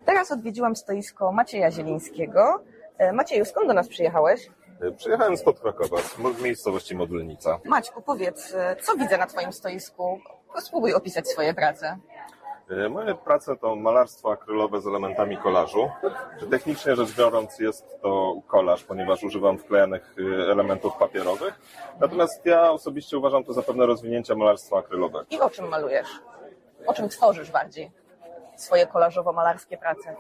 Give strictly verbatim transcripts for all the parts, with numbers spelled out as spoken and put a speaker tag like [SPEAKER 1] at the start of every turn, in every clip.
[SPEAKER 1] Teraz odwiedziłam stoisko Macieja Zielińskiego. Macieju, skąd do nas przyjechałeś?
[SPEAKER 2] Przyjechałem spod Krakowa, z miejscowości Modlnica.
[SPEAKER 1] Maćku, powiedz, co widzę na Twoim stoisku? Spróbuj opisać swoje prace.
[SPEAKER 2] Moje prace to malarstwo akrylowe z elementami kolażu. Technicznie rzecz biorąc jest to kolaż, ponieważ używam wklejanych elementów papierowych. Natomiast ja osobiście uważam to za pewne rozwinięcie malarstwa akrylowego.
[SPEAKER 1] I o czym malujesz? O czym tworzysz bardziej swoje kolażowo-malarskie prace?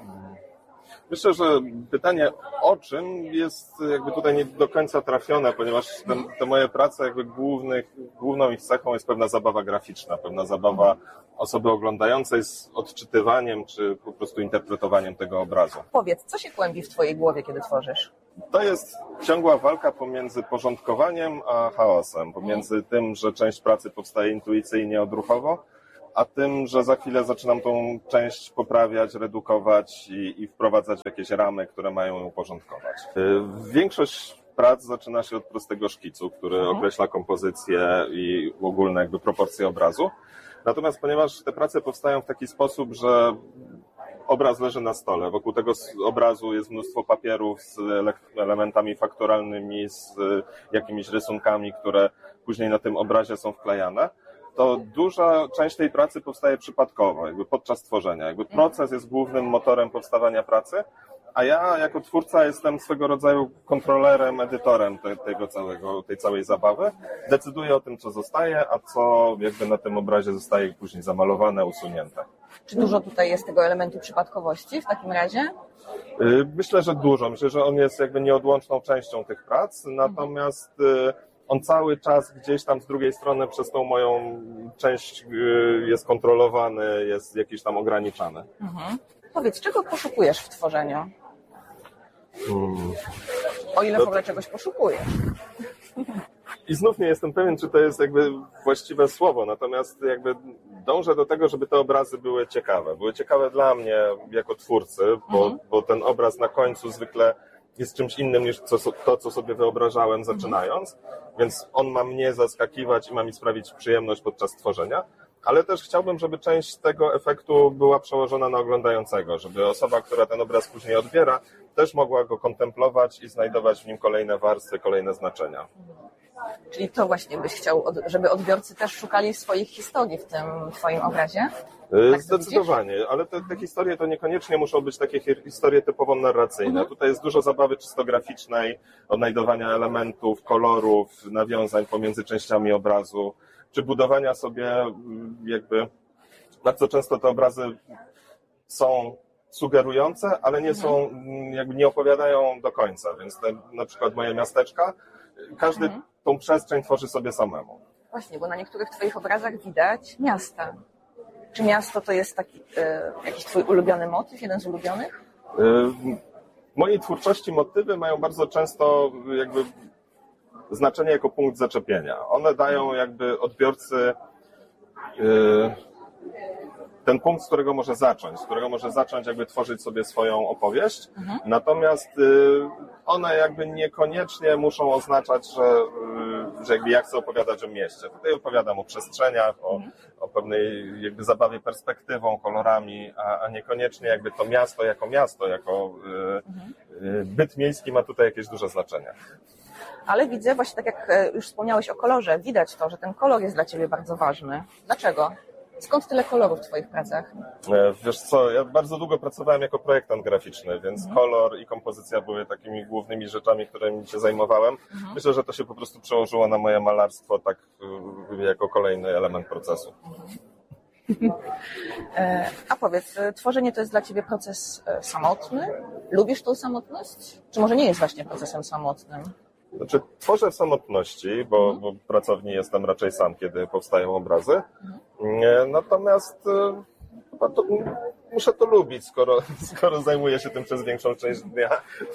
[SPEAKER 2] Myślę, że pytanie o czym jest jakby tutaj nie do końca trafione, ponieważ te, te moje prace jakby głównych, główną ich cechą jest pewna zabawa graficzna, pewna zabawa osoby oglądającej z odczytywaniem czy po prostu interpretowaniem tego obrazu.
[SPEAKER 1] Powiedz, co się kłębi w Twojej głowie, kiedy tworzysz?
[SPEAKER 2] To jest ciągła walka pomiędzy porządkowaniem a chaosem, pomiędzy tym, że część pracy powstaje intuicyjnie, odruchowo, a tym, że za chwilę zaczynam tą część poprawiać, redukować i, i wprowadzać w jakieś ramy, które mają ją uporządkować. Większość prac zaczyna się od prostego szkicu, który mhm. określa kompozycję i ogólne jakby proporcje obrazu. Natomiast ponieważ te prace powstają w taki sposób, że obraz leży na stole, wokół tego obrazu jest mnóstwo papierów z elementami fakturalnymi, z jakimiś rysunkami, które później na tym obrazie są wklejane, to duża część tej pracy powstaje przypadkowo, jakby podczas tworzenia. Jakby proces jest głównym motorem powstawania pracy, a ja jako twórca jestem swego rodzaju kontrolerem, edytorem te, tego całego, tej całej zabawy. Decyduję o tym, co zostaje, a co jakby na tym obrazie zostaje później zamalowane, usunięte.
[SPEAKER 1] Czy dużo tutaj jest tego elementu przypadkowości w takim razie?
[SPEAKER 2] Myślę, że dużo. Myślę, że on jest jakby nieodłączną częścią tych prac, natomiast on cały czas gdzieś tam z drugiej strony przez tą moją część jest kontrolowany, jest jakiś tam ograniczany.
[SPEAKER 1] Mhm. Powiedz, czego poszukujesz w tworzeniu? Hmm. O ile w ogóle czegoś poszukujesz?
[SPEAKER 2] I znów nie jestem pewien, czy to jest jakby właściwe słowo, natomiast jakby dążę do tego, żeby te obrazy były ciekawe. Były ciekawe dla mnie jako twórcy, bo, mhm. bo ten obraz na końcu zwykle jest czymś innym niż co, to, co sobie wyobrażałem zaczynając, więc on ma mnie zaskakiwać i ma mi sprawić przyjemność podczas tworzenia, ale też chciałbym, żeby część tego efektu była przełożona na oglądającego, żeby osoba, która ten obraz później odbiera, też mogła go kontemplować i znajdować w nim kolejne warstwy, kolejne znaczenia.
[SPEAKER 1] Czyli to właśnie byś chciał, żeby odbiorcy też szukali swoich historii w tym Twoim obrazie? Tak
[SPEAKER 2] Zdecydowanie, ale te, te historie to niekoniecznie muszą być takie historie typowo narracyjne. Mhm. Tutaj jest dużo zabawy czysto graficznej, odnajdowania elementów, kolorów, nawiązań pomiędzy częściami obrazu, czy budowania sobie jakby, bardzo często te obrazy są sugerujące, ale nie mhm. są, jakby nie opowiadają do końca, więc te, na przykład moje miasteczka, każdy mhm. tą przestrzeń tworzy sobie samemu.
[SPEAKER 1] Właśnie, bo na niektórych Twoich obrazach widać miasta. Czy miasto to jest taki, e, jakiś Twój ulubiony motyw, jeden z ulubionych?
[SPEAKER 2] W mojej twórczości motywy mają bardzo często jakby znaczenie jako punkt zaczepienia. One dają jakby odbiorcy e, ten punkt, z którego może zacząć, z którego może zacząć jakby tworzyć sobie swoją opowieść, mhm. natomiast one jakby niekoniecznie muszą oznaczać, że, że jakby ja chcę opowiadać o mieście. Tutaj opowiadam o przestrzeniach, o, mhm. o pewnej jakby zabawie perspektywą, kolorami, a, a niekoniecznie jakby to miasto jako miasto, jako mhm. byt miejski ma tutaj jakieś duże znaczenie.
[SPEAKER 1] Ale widzę właśnie, tak jak już wspomniałeś o kolorze, widać to, że ten kolor jest dla Ciebie bardzo ważny. Dlaczego? Skąd tyle kolorów w Twoich pracach?
[SPEAKER 2] Wiesz co, ja bardzo długo pracowałem jako projektant graficzny, więc mhm. kolor i kompozycja były takimi głównymi rzeczami, którymi się zajmowałem. Mhm. Myślę, że to się po prostu przełożyło na moje malarstwo tak jako kolejny element procesu.
[SPEAKER 1] Mhm. A powiedz, tworzenie to jest dla Ciebie proces samotny? Lubisz tą samotność? Czy może nie jest właśnie procesem samotnym?
[SPEAKER 2] Znaczy, tworzę w samotności, bo, mhm. bo pracowni jestem raczej sam, kiedy powstają obrazy. Mhm. Natomiast to, muszę to lubić, skoro, skoro zajmuję się tym przez większą część dnia.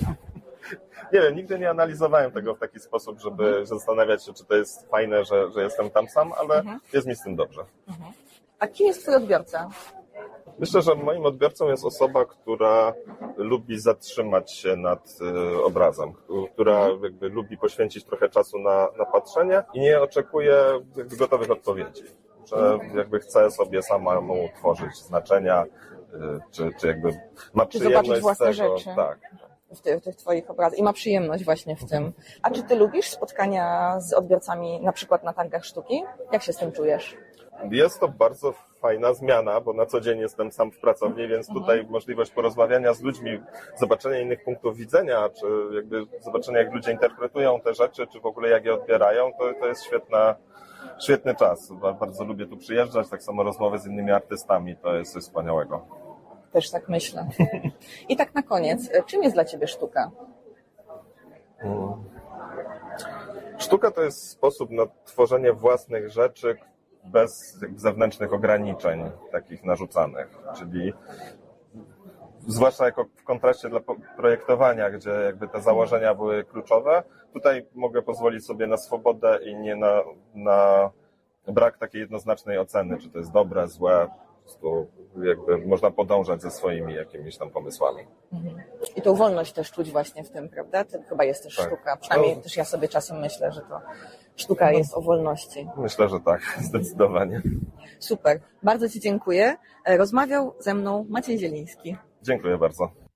[SPEAKER 2] Nie wiem, nigdy nie analizowałem tego w taki sposób, żeby mhm. zastanawiać się, czy to jest fajne, że, że jestem tam sam, ale mhm. jest mi z tym dobrze.
[SPEAKER 1] Mhm. A kim jest Twój odbiorca?
[SPEAKER 2] Myślę, że moim odbiorcą jest osoba, która lubi zatrzymać się nad y, obrazem, która jakby lubi poświęcić trochę czasu na, na patrzenie i nie oczekuje jakby gotowych odpowiedzi, że jakby chce sobie samemu tworzyć znaczenia, czy, czy jakby ma
[SPEAKER 1] Czy zobaczyć
[SPEAKER 2] przyjemność
[SPEAKER 1] własne
[SPEAKER 2] z tego.
[SPEAKER 1] rzeczy.
[SPEAKER 2] Tak.
[SPEAKER 1] W, ty, w tych twoich obrazach i ma przyjemność właśnie w tym. A czy ty lubisz spotkania z odbiorcami na przykład na targach sztuki? Jak się z tym czujesz?
[SPEAKER 2] Jest to bardzo fajna zmiana, bo na co dzień jestem sam w pracowni, więc tutaj mhm. możliwość porozmawiania z ludźmi, zobaczenia innych punktów widzenia, czy jakby zobaczenia, jak ludzie interpretują te rzeczy, czy w ogóle jak je odbierają, to, to jest świetna, świetny czas. Bardzo lubię tu przyjeżdżać, tak samo rozmowy z innymi artystami, to jest coś wspaniałego.
[SPEAKER 1] Też tak myślę. I tak na koniec, czym jest dla ciebie sztuka?
[SPEAKER 2] Hmm. Sztuka to jest sposób na tworzenie własnych rzeczy bez zewnętrznych ograniczeń takich narzucanych, czyli zwłaszcza jako w kontraście dla projektowania, gdzie jakby te założenia były kluczowe, tutaj mogę pozwolić sobie na swobodę i nie na, na brak takiej jednoznacznej oceny, czy to jest dobre, złe. Po prostu jakby można podążać ze swoimi jakimiś tam pomysłami.
[SPEAKER 1] I tą wolność też czuć właśnie w tym, prawda? To chyba jest też tak. Sztuka. Przynajmniej no. też ja sobie czasem myślę, że to sztuka no. jest o wolności.
[SPEAKER 2] Myślę, że tak, zdecydowanie.
[SPEAKER 1] Super. Bardzo ci dziękuję. Rozmawiał ze mną Maciej Zieliński.
[SPEAKER 2] Dziękuję bardzo.